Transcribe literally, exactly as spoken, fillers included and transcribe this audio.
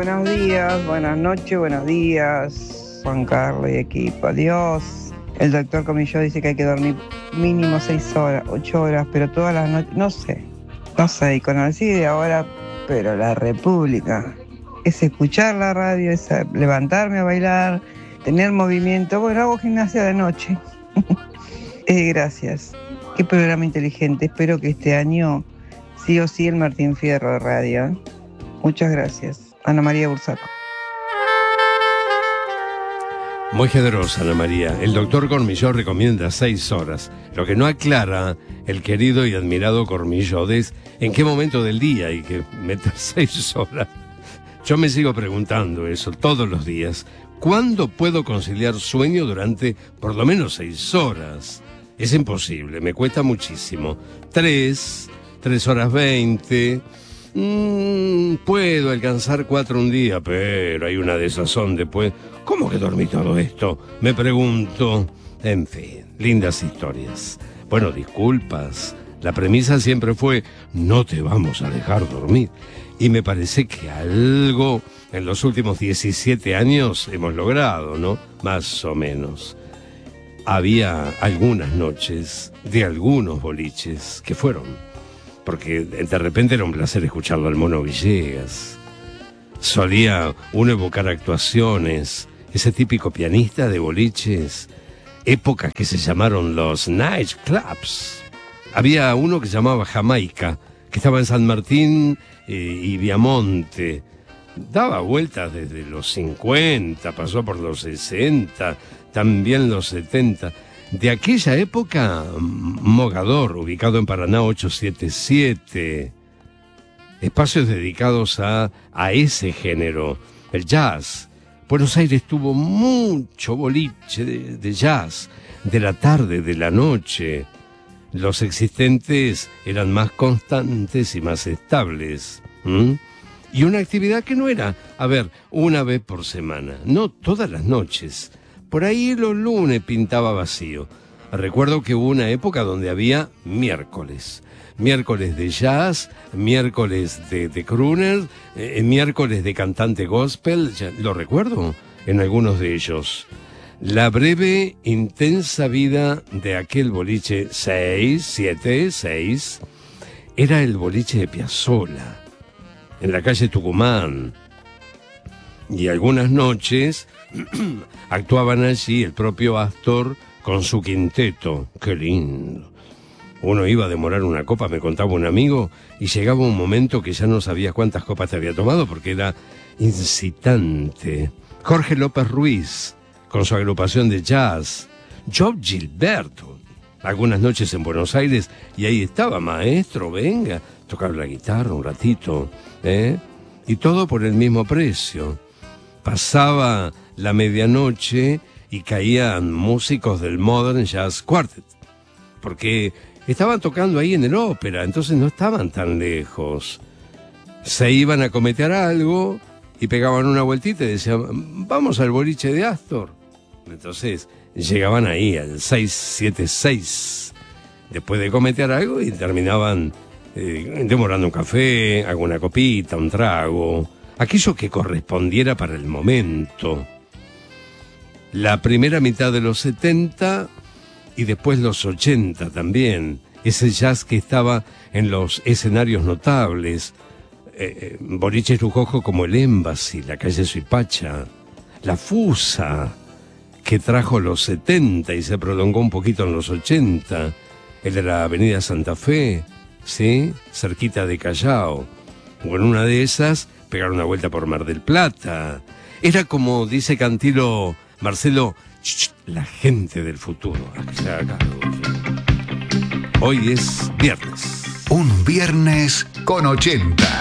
buenos días, buenas noches, buenos días, Juan Carlos y equipo, adiós. El doctor Comilló dice que hay que dormir mínimo seis horas, ocho horas, pero todas las noches, no sé, no sé, y con Alcide ahora, pero la República, es escuchar la radio, es levantarme a bailar, tener movimiento, bueno, hago gimnasia de noche. eh, gracias, qué programa inteligente, espero que este año sí o sí el Martín Fierro de radio, ¿eh? Muchas gracias. Ana María Bursaco. Muy generosa, Ana María. El doctor Cormillot recomienda seis horas. Lo que no aclara el querido y admirado Cormillot es en qué momento del día hay que meter seis horas. Yo me sigo preguntando eso todos los días. ¿Cuándo puedo conciliar sueño durante por lo menos seis horas? Es imposible, me cuesta muchísimo. Tres, tres horas veinte... Mm, puedo alcanzar cuatro un día, pero hay una desazón después. ¿Cómo que dormí todo esto? Me pregunto. En fin, lindas historias. Bueno, disculpas. La premisa siempre fue, no te vamos a dejar dormir. Y me parece que algo en los últimos diecisiete años hemos logrado, ¿no? Más o menos. Había algunas noches de algunos boliches que fueron... porque de repente era un placer escucharlo al Mono Villegas. Solía uno evocar actuaciones, ese típico pianista de boliches, épocas que se llamaron los night clubs. Había uno que se llamaba Jamaica, que estaba en San Martín eh, y Viamonte. Daba vueltas desde los cincuenta, pasó por los sesenta, también los setenta. De aquella época, Mogador, ubicado en Paraná ochocientos setenta y siete. Espacios dedicados a, a ese género, el jazz. Buenos Aires tuvo mucho boliche de, de jazz, de la tarde, de la noche. Los existentes eran más constantes y más estables. ¿Mm? Y una actividad que no era, a ver, una vez por semana, no todas las noches. Por ahí los lunes pintaba vacío. Recuerdo que hubo una época donde había miércoles. Miércoles de jazz, miércoles de, de crooner, eh, miércoles de cantante gospel. Ya, lo recuerdo en algunos de ellos. La breve, intensa vida de aquel boliche seis, siete, seis era el boliche de Piazzolla, en la calle Tucumán. Y algunas noches actuaban allí el propio Astor con su quinteto. ¡Qué lindo! Uno iba a demorar una copa, me contaba un amigo, y llegaba un momento que ya no sabía cuántas copas te había tomado porque era incitante. Jorge López Ruiz, con su agrupación de jazz. Job Gilberto, algunas noches en Buenos Aires, y ahí estaba, maestro, venga, tocar la guitarra un ratito, ¿eh? Y todo por el mismo precio. Pasaba la medianoche y caían músicos del Modern Jazz Quartet, porque estaban tocando ahí en el ópera, entonces no estaban tan lejos. Se iban a cometer algo y pegaban una vueltita y decían, vamos al boliche de Astor. Entonces llegaban ahí al seis siete seis, después de cometer algo, y terminaban eh, demorando un café, alguna copita, un trago, aquello que correspondiera para el momento. La primera mitad de los setenta y después los ochenta también. Ese jazz que estaba en los escenarios notables. Eh, boliches lujosos como el Embassy, la calle Suipacha. La Fusa, que trajo los setenta y se prolongó un poquito en los ochenta. El de la avenida Santa Fe, ¿sí? Cerquita de Callao. O en una de esas, pegar una vuelta por Mar del Plata. Era como dice Cantilo, Marcelo, la gente del futuro. Hoy es viernes. Un viernes con ochenta.